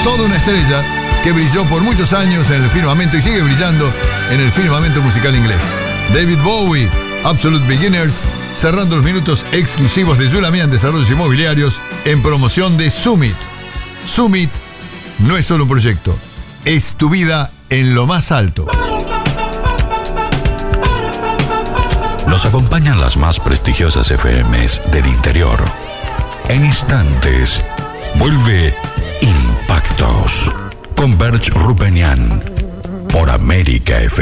toda una estrella que brilló por muchos años en el firmamento y sigue brillando en el firmamento musical inglés. David Bowie, Absolute Beginners, cerrando los minutos exclusivos de Yulamian Desarrollos Inmobiliarios en promoción de Summit. Summit no es solo un proyecto, es tu vida en lo más alto. Nos acompañan las más prestigiosas FMs del interior. En instantes, vuelve Impactos con Berch Rupenian por América FM.